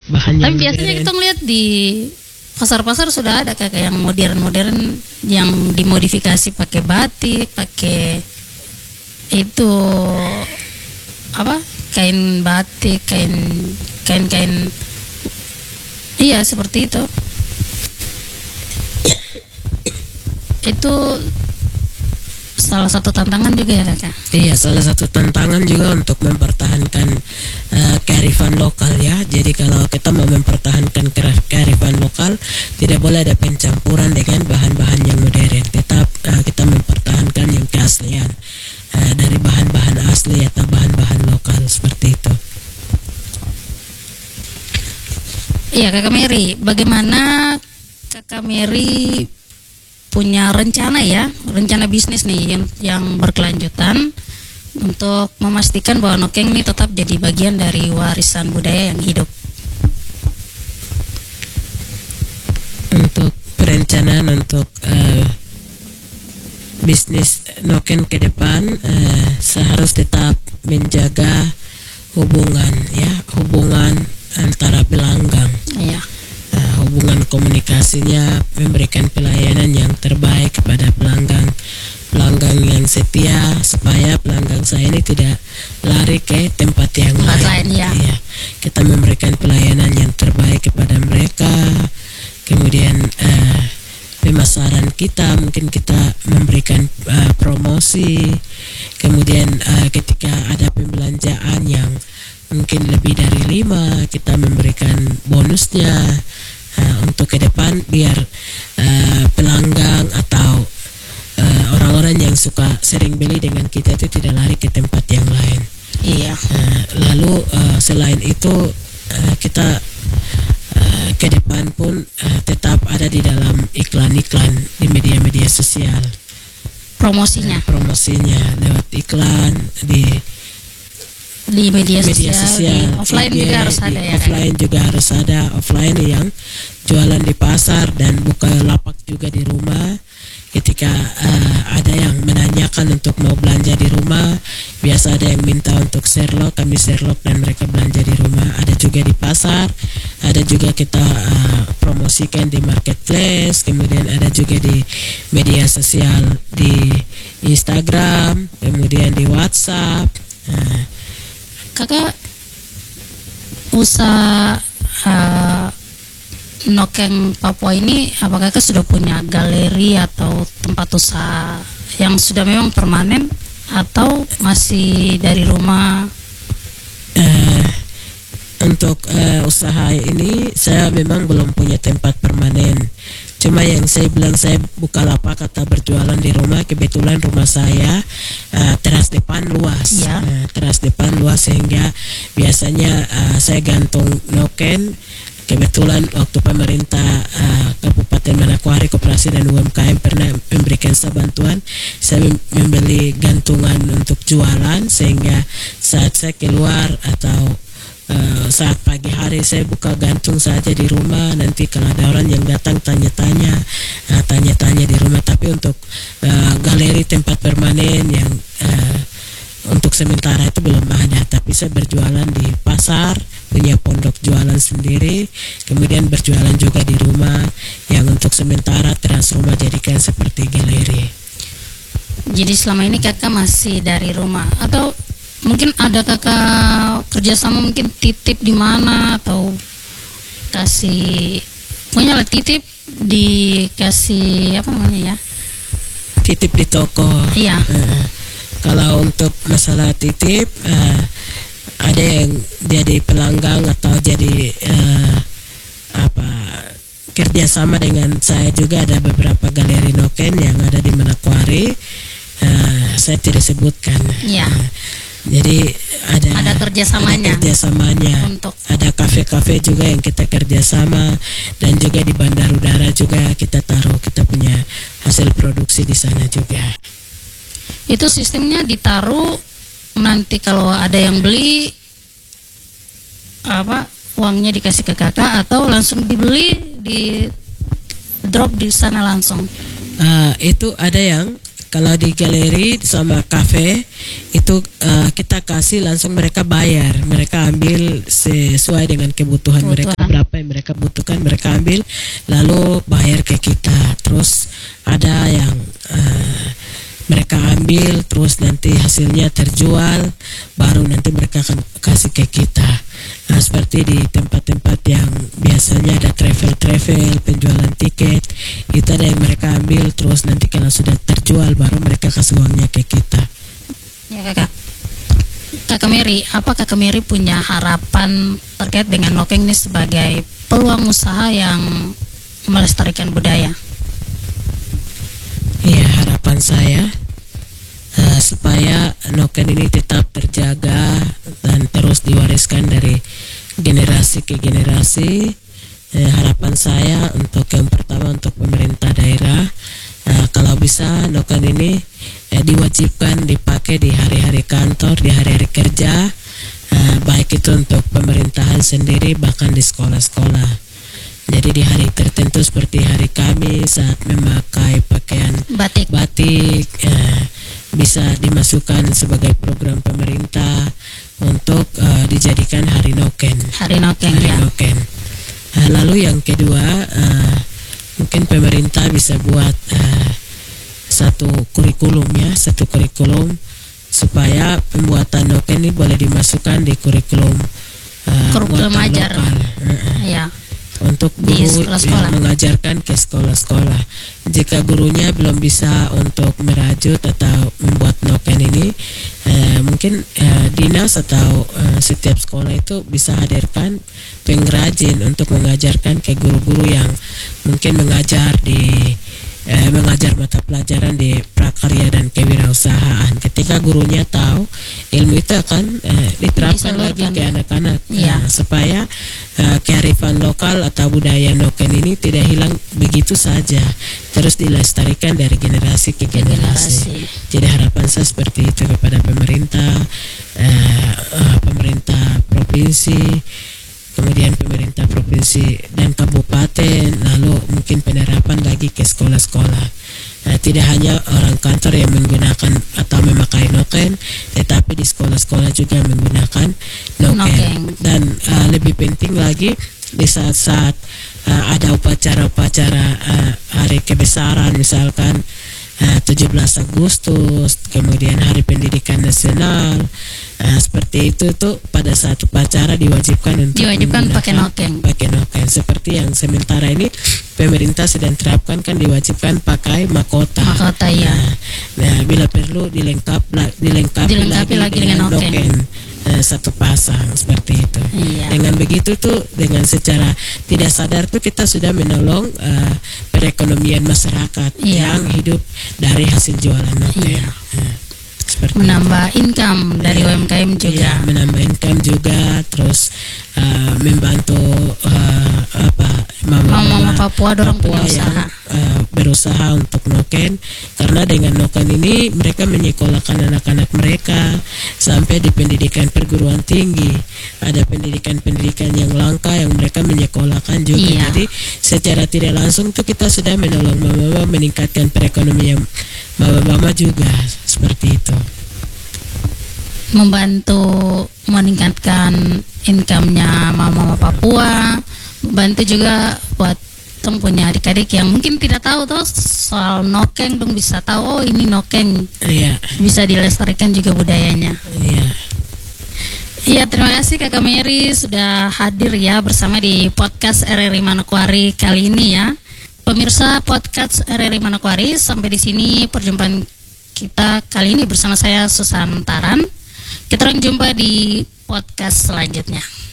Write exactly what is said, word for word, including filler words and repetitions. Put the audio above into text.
bahan Tapi yang biasanya modern. kita ngeliat di pasar-pasar sudah ada kayak yang modern-modern yang dimodifikasi pakai batik, pakai itu apa? Kain batik, kain kain-kain iya seperti itu. Itu salah satu tantangan juga ya Kakak. Iya, salah satu tantangan juga untuk mempertahankan uh, kearifan lokal ya. Jadi kalau kita mau mempertahankan ke- kearifan lokal, tidak boleh ada pencampuran dengan bahan-bahan yang modern. Tetap uh, kita mempertahankan yang keaslian uh, dari bahan-bahan asli atau bahan-bahan lokal seperti itu. Iya Kakak Mary, bagaimana Kakak Mary punya rencana ya, rencana bisnis nih yang yang berkelanjutan untuk memastikan bahwa Nokeng ini tetap jadi bagian dari warisan budaya yang hidup. Untuk perencanaan untuk uh, bisnis Nokeng ke depan, uh, saya harus tetap menjaga hubungan ya, hubungan antara pelanggan. Iya. Uh, hubungan komunikasinya, memberikan pelayanan yang terbaik kepada pelanggan pelanggan yang setia, supaya pelanggan saya ini tidak lari ke tempat yang Tempat lain, lain, ya. Iya. Kita memberikan pelayanan yang terbaik kepada mereka. Kemudian uh, pemasaran kita, mungkin kita memberikan uh, promosi. Kemudian uh, ketika ada pembelanjaan yang mungkin lebih dari lima, kita memberikan bonusnya uh, untuk ke depan, biar uh, pelanggan atau uh, orang-orang yang suka sering beli dengan kita itu tidak lari ke tempat yang lain. Iya. Uh, lalu uh, selain itu uh, kita uh, ke depan pun uh, tetap ada di dalam iklan-iklan di media-media sosial. Promosinya Uh, promosinya lewat iklan di di media, media sosial, sosial, di offline I G, juga harus di ada ya. offline juga harus ada, offline yang jualan di pasar dan buka lapak juga di rumah. Ketika uh, ada yang menanyakan untuk mau belanja di rumah, biasa ada yang minta untuk Sherlock, kami Sherlock dan mereka belanja di rumah. Ada juga di pasar, ada juga kita uh, promosikan di marketplace, kemudian ada juga di media sosial, di Instagram, kemudian di WhatsApp. Uh, Kakak usaha uh, Nokeng Papua ini, apakah Kakak sudah punya galeri atau tempat usaha yang sudah memang permanen atau masih dari rumah? Uh, untuk uh, usaha ini saya memang belum punya tempat permanen. Cuma yang saya bilang saya buka lapak atau berjualan di rumah, kebetulan rumah saya uh, teras depan luas, Ya. uh, teras depan luas sehingga biasanya uh, saya gantung noken. Kebetulan waktu pemerintah uh, Kabupaten Manokwari Koperasi dan U M K M pernah memberikan saya bantuan, saya membeli gantungan untuk jualan, sehingga saat saya keluar atau Uh, saat pagi hari saya buka gantung saja di rumah. Nanti kalau ada orang yang datang tanya-tanya, uh, tanya-tanya di rumah. Tapi untuk uh, galeri tempat permanen yang uh, untuk sementara itu belum ada. Tapi saya berjualan di pasar, punya pondok jualan sendiri, kemudian berjualan juga di rumah. Yang untuk sementara teras rumah jadikan seperti galeri. Jadi selama ini Kakak masih dari rumah, atau mungkin ada Kakak kerjasama, mungkin titip di mana atau kasih punya lah titip, dikasih apa namanya ya, Titip di toko. iya. Uh, kalau untuk masalah titip, uh, ada yang jadi pelanggan atau jadi uh, apa kerjasama dengan saya juga, ada beberapa galeri noken yang ada di Manokwari. Uh, saya tidak sebutkan. Iya. Uh, Jadi ada Ada kerjasamanya. ada kerjasamanya. Untuk Ada kafe-kafe juga yang kita kerjasama, dan juga di bandar udara juga kita taruh, kita punya hasil produksi di sana juga. itu sistemnya ditaruh, nanti kalau ada yang beli apa uangnya dikasih ke Kakak, atau langsung dibeli di drop di sana langsung? Uh, itu ada yang Kalau di galeri sama kafe itu uh, kita kasih langsung mereka bayar, mereka ambil sesuai dengan kebutuhan, kebutuhan mereka, berapa yang mereka butuhkan mereka ambil lalu bayar ke kita. Terus ada yang uh, mereka ambil terus nanti hasilnya terjual, baru nanti mereka akan kasih ke kita. Nah, seperti di tempat-tempat yang biasanya ada travel-travel, penjualan tiket, itu ada yang mereka ambil terus nanti kalau sudah terjual baru mereka kasih uangnya ke kita. Ya kakak. Kakak Mary, apa Kakak Mary punya harapan terkait dengan Nokeng ini sebagai peluang usaha yang melestarikan budaya? Iya, harapan saya uh, supaya Nokeng ini tetap terjaga dan terus diwariskan dari generasi ke generasi. Eh, harapan saya untuk yang pertama untuk pemerintah daerah, eh, kalau bisa Nokeng ini eh, diwajibkan dipakai di hari-hari kantor, di hari-hari kerja, eh, baik itu untuk pemerintahan sendiri bahkan di sekolah-sekolah. Jadi di hari tertentu seperti hari Kamis saat memakai pakaian batik, batik eh, bisa dimasukkan sebagai program pemerintah untuk uh, dijadikan Hari Nokeng. Hari Nokeng Hari ya. Nokeng. Uh, lalu yang kedua, uh, mungkin pemerintah bisa buat uh, satu kurikulum ya, satu kurikulum supaya pembuatan Nokeng ini boleh dimasukkan di kurikulum uh, kurikulum ajar. Uh, ya. Untuk guru yang mengajarkan ke sekolah-sekolah. Jika gurunya belum bisa untuk merajut atau membuat Nokeng ini, eh, mungkin eh, dinas atau eh, setiap sekolah itu bisa hadirkan pengrajin untuk mengajarkan ke guru-guru yang mungkin mengajar di eh, mengajar mata pelajaran di prakarya dan kewirausahaan. Ketika gurunya tahu, ilmu itu akan eh, diterapkan lagi ke anak-anak, ya. Nah, supaya eh, kearifan lokal atau budaya Nokeng ini tidak hilang begitu saja, terus dilestarikan dari generasi ke generasi. generasi. Jadi harapan saya seperti itu kepada pemerintah, eh, eh, pemerintah provinsi, kemudian pemerintah provinsi dan kabupaten, lalu mungkin penerapan lagi ke sekolah-sekolah. Nah, tidak hanya orang kantor yang menggunakan atau memakai Nokeng, tetapi di sekolah-sekolah juga menggunakan Nokeng. Dan uh, lebih penting lagi di saat-saat uh, ada upacara-upacara uh, hari kebesaran, misalkan uh, tujuh belas Agustus, kemudian Hari Pendidikan Nasional. Nah, seperti itu tuh pada saat upacara diwajibkan untuk diwajibkan pakai Nokeng. Pakai Nokeng seperti yang sementara ini pemerintah sedang terapkan kan diwajibkan pakai mahkota. Mahkota ya. Nah, nah bila perlu dilengkap dilengkapi, dilengkapi lagi, lagi dengan, dengan Nokeng. Nah, satu pasang seperti itu. Iya. Dengan begitu tuh dengan secara tidak sadar tuh kita sudah menolong uh, perekonomian masyarakat iya. yang hidup dari hasil jualan Nokeng. Iya. Nah, menambah itu. Income dari ya, U M K M juga. Ya, menambah income juga, terus uh, membantu uh, apa mama-mama Papua dorong pengusaha uh, berusaha untuk Nokeng, karena dengan Nokeng ini mereka menyekolahkan anak-anak mereka sampai di pendidikan perguruan tinggi. Ada pendidikan-pendidikan yang langka yang mereka menyekolahkan juga. Iya. Jadi secara tidak langsung tuh kita sudah menolong mama-mama meningkatkan perekonomian mama-mama juga seperti itu. Membantu meningkatkan income-nya mama-mama Papua, membantu juga buat tong punya adik-adik yang mungkin tidak tahu tuh soal Nokeng, dong bisa tahu oh ini Nokeng. Iya. Bisa dilestarikan juga budayanya. Iya. Iya, terima kasih Kakak Mary sudah hadir ya bersama di podcast R R I Manokwari kali ini ya. Pemirsa podcast R R I Manokwari, sampai di sini perjumpaan kita kali ini bersama saya Susan Taran. Kita akan jumpa di podcast selanjutnya.